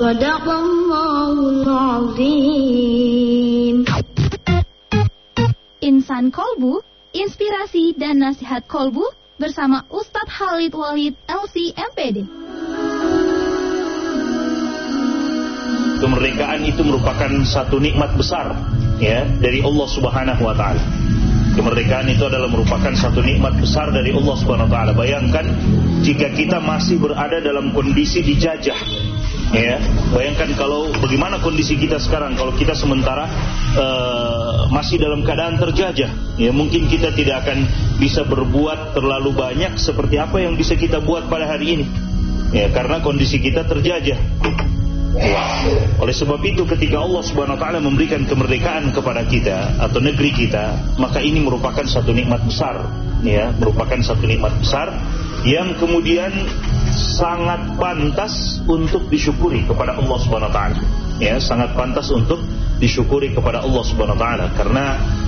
Shadaqallahul Azim. Insan Kolbu, inspirasi dan nasihat Kolbu bersama Ustadz Khalid Walid LC MPD. Kemerdekaan itu merupakan satu nikmat besar, ya, dari Allah Subhanahu wa taala. Kemerdekaan itu adalah merupakan satu nikmat besar dari Allah Subhanahu wa taala. Bayangkan jika kita masih berada dalam kondisi dijajah. Ya, bayangkan kalau bagaimana kondisi kita sekarang kalau kita sementara masih dalam keadaan terjajah. Ya, mungkin kita tidak akan bisa berbuat terlalu banyak seperti apa yang bisa kita buat pada hari ini. Ya, karena kondisi kita terjajah. Ya. Oleh sebab itu ketika Allah Subhanahu wa taala memberikan kemerdekaan kepada kita atau negeri kita, maka ini merupakan satu nikmat besar, ya, merupakan satu nikmat besar yang kemudian sangat pantas untuk disyukuri kepada Allah Subhanahu wa taala. Ya, sangat pantas untuk disyukuri kepada Allah Subhanahu wa taala karena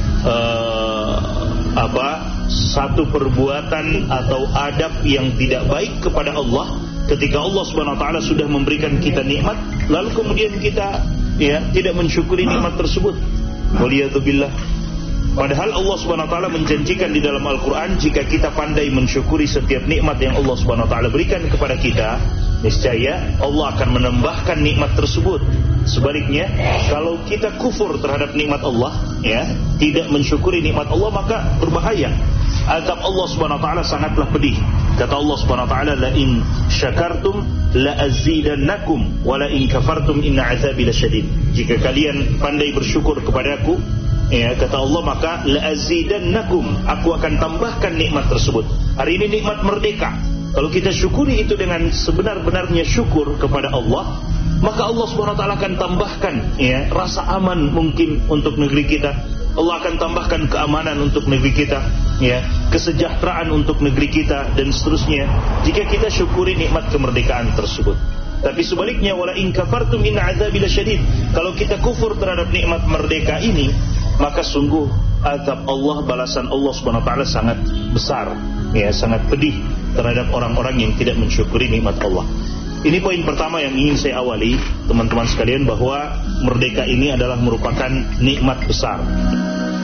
satu perbuatan atau adab yang tidak baik kepada Allah ketika Allah Subhanahu wa taala sudah memberikan kita nikmat lalu kemudian kita tidak mensyukuri nikmat tersebut. Waliyadzubillah. Padahal Allah Subhanahu wa taala menjanjikan di dalam Al-Qur'an jika kita pandai mensyukuri setiap nikmat yang Allah Subhanahu wa taala berikan kepada kita, niscaya Allah akan menambahkan nikmat tersebut. Sebaliknya, kalau kita kufur terhadap nikmat Allah, ya, tidak mensyukuri nikmat Allah, maka berbahaya. Azab Allah Subhanahu wa taala sangatlah pedih. Kata Allah Subhanahu wa taala, "La in syakartum la azidannakum wa la in kafartum inna azabi lasyadid." Jika kalian pandai bersyukur kepadaku, ya, kata Allah, maka la azidannakum, aku akan tambahkan nikmat tersebut. Hari ini nikmat merdeka. Kalau kita syukuri itu dengan sebenar-benarnya syukur kepada Allah, maka Allah Subhanahu wa taala akan tambahkan, ya, rasa aman mungkin untuk negeri kita. Allah akan tambahkan keamanan untuk negeri kita, ya, kesejahteraan untuk negeri kita dan seterusnya jika kita syukuri nikmat kemerdekaan tersebut. Tapi sebaliknya, wala in kafartum inna azabi lasyadid. Kalau kita kufur terhadap nikmat merdeka ini, maka sungguh azab Allah, balasan Allah Subhanahu wa taala sangat besar, ya, sangat pedih terhadap orang-orang yang tidak mensyukuri nikmat Allah. Ini poin pertama yang ingin saya awali, teman-teman sekalian, bahwa merdeka ini adalah merupakan nikmat besar.